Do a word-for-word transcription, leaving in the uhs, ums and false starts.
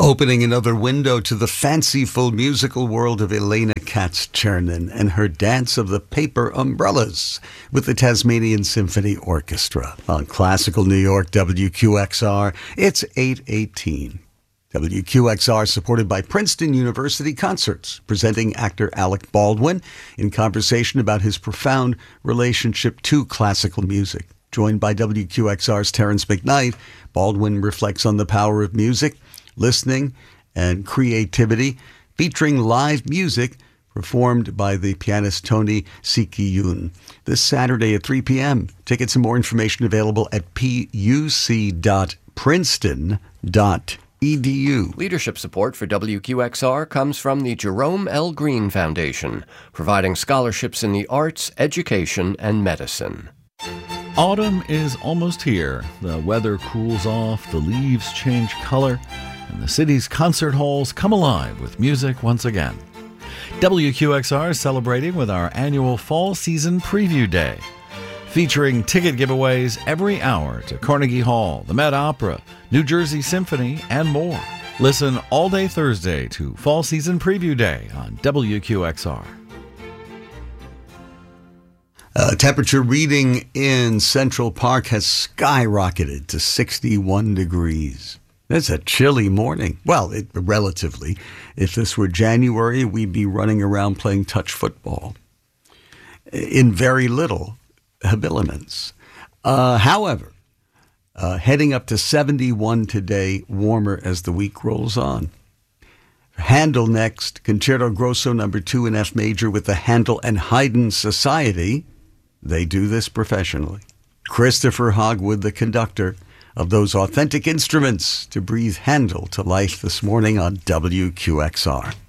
Opening another window to the fanciful musical world of Elena Katz-Chernin and her dance of the paper umbrellas with the Tasmanian Symphony Orchestra. On Classical New York W Q X R, it's eight eighteen. W Q X R supported by Princeton University Concerts, presenting actor Alec Baldwin in conversation about his profound relationship to classical music. Joined by W Q X R's Terrence McKnight, Baldwin reflects on the power of music, listening, and creativity, featuring live music performed by the pianist Tony Sikiyun. This Saturday at three p.m. Tickets and more information available at p u c dot princeton dot e d u. Leadership support for W Q X R comes from the Jerome L. Green Foundation, providing scholarships in the arts, education, and medicine. Autumn is almost here. The weather cools off, the leaves change color, and the city's concert halls come alive with music once again. W Q X R is celebrating with our annual Fall Season Preview Day, featuring ticket giveaways every hour to Carnegie Hall, the Met Opera, New Jersey Symphony, and more. Listen all day Thursday to Fall Season Preview Day on W Q X R. Uh, temperature reading in Central Park has skyrocketed to sixty-one degrees. It's a chilly morning. Well, it, relatively. If this were January, we'd be running around playing touch football in very little habiliments. Uh, however, uh, heading up to seventy-one today, warmer as the week rolls on. Handel next, Concerto Grosso number two in F major with the Handel and Haydn Society. They do this professionally. Christopher Hogwood, the conductor of those authentic instruments, to breathe Handel to life this morning on W Q X R.